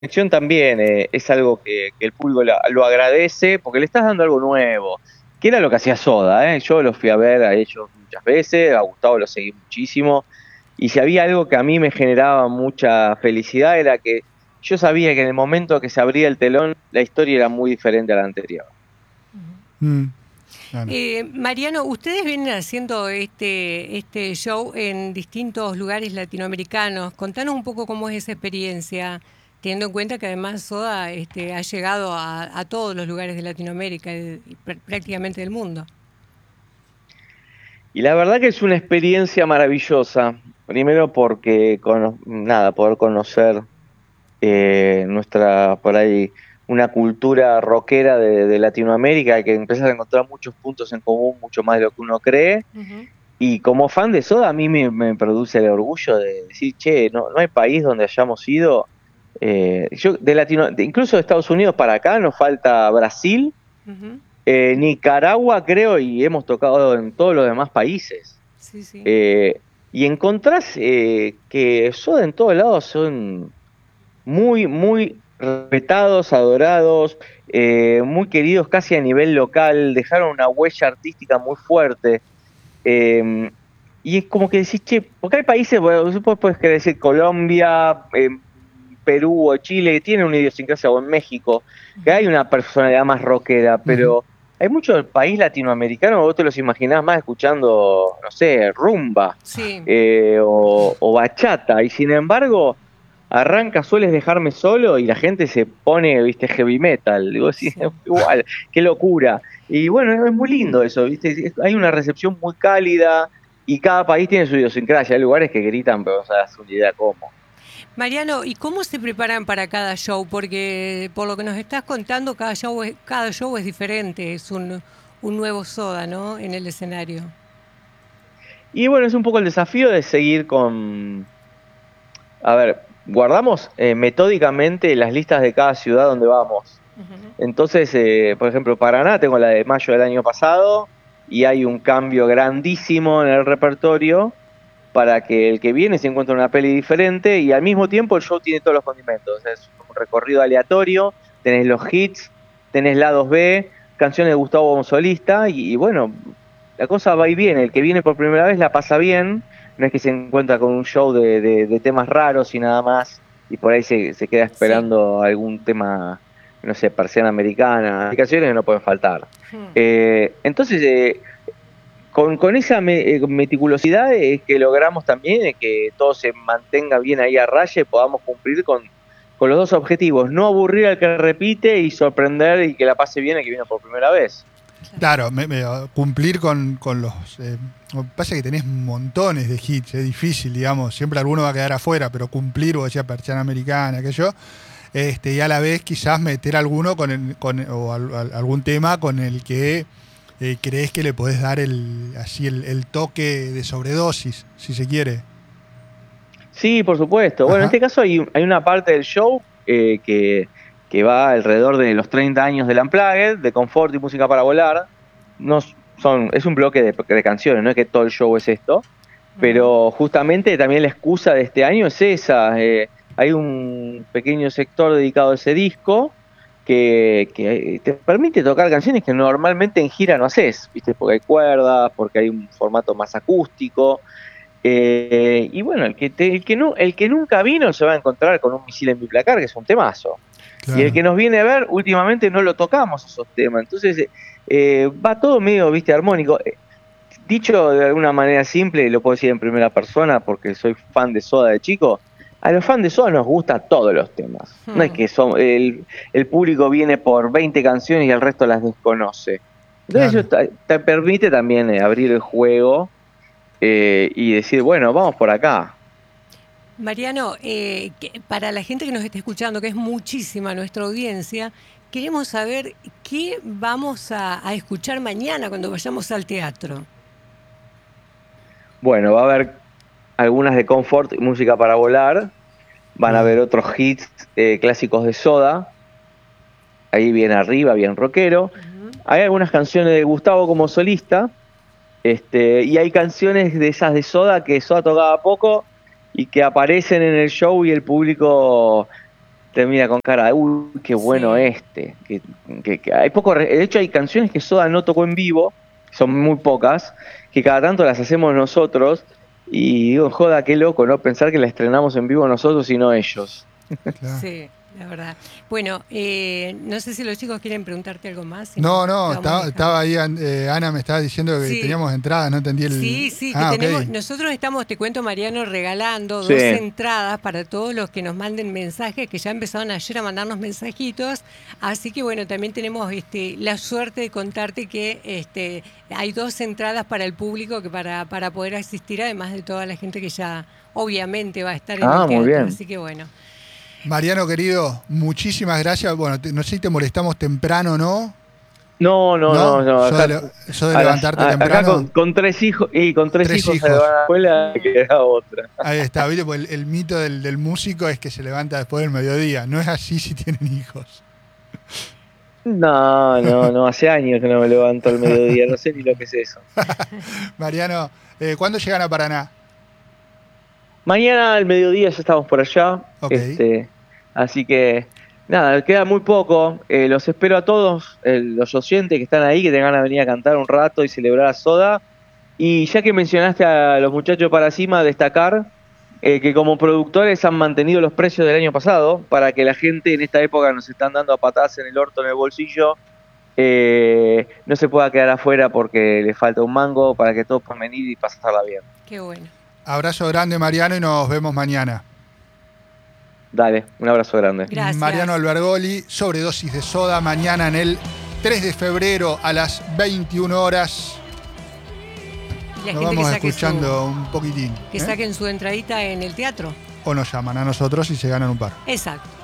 Conexión también es algo que el público lo agradece porque le estás dando algo nuevo, que era lo que hacía Soda, ¿eh? Yo los fui a ver a ellos muchas veces, a Gustavo lo seguí muchísimo, y si había algo que a mí me generaba mucha felicidad era que yo sabía que en el momento que se abría el telón, la historia era muy diferente a la anterior. Mm, claro. Mariano, ustedes vienen haciendo este show en distintos lugares latinoamericanos. Contanos un poco cómo es esa experiencia, teniendo en cuenta que además Soda ha llegado a todos los lugares de Latinoamérica y prácticamente del mundo. Y la verdad que es una experiencia maravillosa, primero porque, nada, poder conocer nuestra, por ahí, una cultura rockera de Latinoamérica, que empiezas a encontrar muchos puntos en común, mucho más de lo que uno cree. Ujú. Y como fan de Soda, a mí me produce el orgullo de decir, che, no hay país donde hayamos ido. Incluso de Estados Unidos para acá, nos falta Brasil, Ujú. Nicaragua, creo, y hemos tocado en todos los demás países. Sí, sí. Eh, y encontrás que Soda en todos lados son muy, muy respetados, adorados, muy queridos casi a nivel local, dejaron una huella artística muy fuerte. eh, y es como que decís, che, porque hay países, bueno, vos puedes querer decir Colombia, Perú o Chile, que tienen una idiosincrasia, o en México, que hay una personalidad más rockera, Ujú. pero hay muchos países latinoamericanos, vos te los imaginás más escuchando, no sé, rumba Sí. o bachata, y sin embargo arranca Sueles dejarme solo y la gente se pone, viste, heavy metal. Digo, sí, Sí. igual, qué locura. Y bueno, es muy lindo eso, viste, hay una recepción muy cálida y cada país tiene su idiosincrasia. Hay lugares que gritan, pero no se das una idea cómo. Mariano, ¿y cómo se preparan para cada show? Porque por lo que nos estás contando, cada show es diferente, es un nuevo Soda, ¿no? En el escenario. Y bueno, es un poco el desafío de seguir a ver, guardamos metódicamente las listas de cada ciudad donde vamos. Ujú. Entonces, por ejemplo, Paraná tengo la de mayo del año pasado y hay un cambio grandísimo en el repertorio para que el que viene se encuentre una peli diferente y al mismo tiempo el show tiene todos los condimentos. Es un recorrido aleatorio, tenés los hits, tenés lados B, canciones de Gustavo como solista y bueno, la cosa va y viene. El que viene por primera vez la pasa bien, no es que se encuentra con un show de temas raros y nada más y por ahí se queda Sí. esperando algún tema, no sé, persiana americana, hay canciones que no pueden faltar. Hmm. Entonces, con esa meticulosidad es que logramos también que todo se mantenga bien ahí a raya y podamos cumplir con los dos objetivos, no aburrir al que repite y sorprender y que la pase bien al que viene por primera vez. Claro, cumplir con los... lo que pasa es que tenés montones de hits, es difícil, digamos, siempre alguno va a quedar afuera, pero cumplir, vos decías, Persiana Americana, aquello, y a la vez quizás meter alguno algún tema con el que crees que le podés dar el toque de sobredosis, si se quiere. Sí, por supuesto. Bueno, en Ajá. este caso hay una parte del show que va alrededor de los 30 años del Unplugged, de Confort y Música para Volar. No es un bloque de canciones, no es que todo el show es esto, Ujú. pero justamente también la excusa de este año es esa. Hay un pequeño sector dedicado a ese disco que te permite tocar canciones que normalmente en gira no haces, ¿viste? Porque hay cuerdas, porque hay un formato más acústico. Y bueno, el que nunca vino se va a encontrar con Un misil en mi placar, que es un temazo. Y el Claro. que nos viene a ver, últimamente no lo tocamos esos temas. Entonces, va todo medio, viste, armónico. Dicho de alguna manera simple, y lo puedo decir en primera persona porque soy fan de Soda de chico, a los fans de Soda nos gustan todos los temas. No es Hmm. que el público viene por 20 canciones y el resto las desconoce. Entonces Claro. eso te permite también abrir el juego y decir, bueno, vamos por acá. Mariano, para la gente que nos está escuchando, que es muchísima nuestra audiencia, queremos saber qué vamos a escuchar mañana cuando vayamos al teatro. Bueno, va a haber algunas de Comfort y Música para Volar, van a haber Bien. otros hits clásicos de Soda, ahí bien arriba, bien rockero. Ujú. Hay algunas canciones de Gustavo como solista, y hay canciones de esas de Soda que Soda tocaba poco y que aparecen en el show y el público te mira con cara de, uy, qué bueno Sí. este. Que hay poco, de hecho hay canciones que Soda no tocó en vivo, son muy pocas, que cada tanto las hacemos nosotros, y digo, joda, qué loco, ¿no? Pensar que la estrenamos en vivo nosotros y no ellos. Claro. Sí, la verdad. Bueno, no sé si los chicos quieren preguntarte algo más. Si No, te vamos estaba, dejando. ahí, Ana me estaba diciendo que Sí. teníamos entradas, no entendí el... Sí, que Ah, tenemos, ok. nosotros estamos, te cuento Mariano, regalando Sí. 2 entradas para todos los que nos manden mensajes, que ya empezaron ayer a mandarnos mensajitos, así que bueno, también tenemos la suerte de contarte que hay 2 entradas para el público que para poder asistir, además de toda la gente que ya obviamente va a estar en el Ah, muy teatro, bien. así que bueno. Mariano, querido, muchísimas gracias. Bueno, no sé si te molestamos temprano, ¿no? No, ¿Sos acá, de levantarte acá temprano? con 3 hijos, y con 3 3 hijos se hijos. van a la escuela, queda otra. Ahí está, ¿viste? Porque el mito del músico es que se levanta después del mediodía. No es así si tienen hijos. No, hace años que no me levanto al mediodía, no sé ni lo que es eso. Mariano, ¿cuándo llegan a Paraná? Mañana al mediodía ya estamos por allá, Ok. así que nada, queda muy poco. Los espero a todos, los oyentes que están ahí, que tengan a venir a cantar un rato y celebrar a Soda. Y ya que mencionaste a los muchachos para cima, destacar que como productores han mantenido los precios del año pasado para que la gente en esta época nos están dando a patadas en el orto, en el bolsillo, no se pueda quedar afuera porque le falta un mango, para que todos puedan venir y pasarla bien. Qué bueno. Abrazo grande, Mariano, y nos vemos mañana. Dale, un abrazo grande. Gracias. Mariano Albergoli, Sobredosis de Soda, mañana en el 3 de febrero a las 21 horas. La Nos gente vamos que saque escuchando un poquitín. que saquen su entradita en el teatro. O nos llaman a nosotros y se ganan un par. Exacto.